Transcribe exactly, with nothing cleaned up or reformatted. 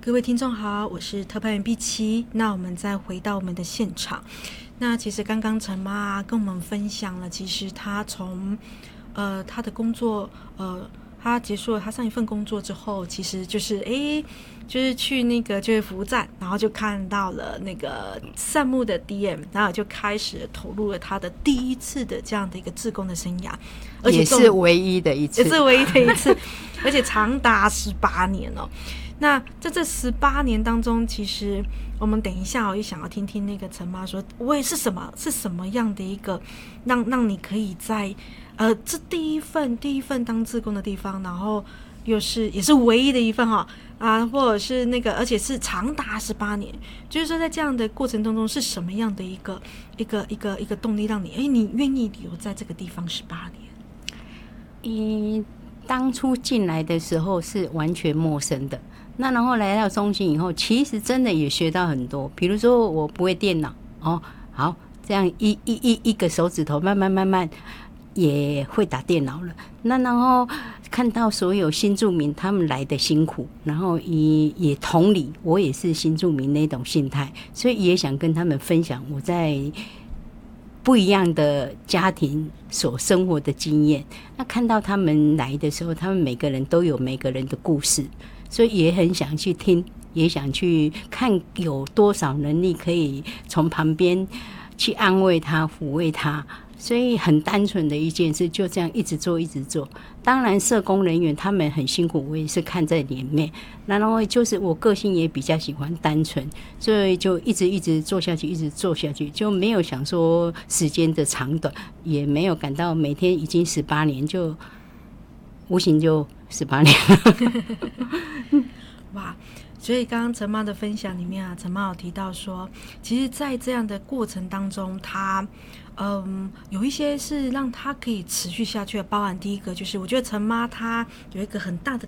各位听众好，我是特派员碧琪。那我们再回到我们的现场。那其实刚刚陈妈跟我们分享了，其实她从呃她的工作呃她结束了她上一份工作之后，其实就是诶就是去那个就业服务站，然后就看到了那个善牧的 D M， 然后就开始投入了她的第一次的这样的一个志工的生涯，而且也是唯一的一次， 也是唯一的一次，而且长达十八年哦。那在这十八年当中，其实我们等一下我也想要听听那个陈妈说，我也是什么是什么样的一个让让你可以在呃这第一份第一份当志工的地方，然后又是也是唯一的一份哈啊，或者是那个而且是长达十八年，就是说在这样的过程当中是什么样的一个一个一个一个动力让你哎你愿意留在这个地方十八年？ 嗯，当初进来的时候是完全陌生的，那然后来到中心以后，其实真的也学到很多。比如说我不会电脑哦，好，这样一一一一个手指头慢慢慢慢也会打电脑了。那然后看到所有新住民他们来的辛苦，然后也也同理，我也是新住民那种心态，所以也想跟他们分享我在不一样的家庭所生活的经验。那看到他们来的时候，他们每个人都有每个人的故事，所以也很想去听，也想去看有多少能力可以从旁边去安慰他、抚慰他。所以很单纯的一件事，就这样一直做一直做。当然社工人员他们很辛苦，我也是看在里面。然后就是我个性也比较喜欢单纯，所以就一直一直做下去，一直做下去，就没有想说时间的长短，也没有感到每天已经十八年，就无形就十八年了。 哇！所以刚刚陈妈的分享里面啊，陈妈有提到说，其实在这样的过程当中，她嗯有一些是让她可以持续下去的，包含第一个就是我觉得陈妈她有一个很大的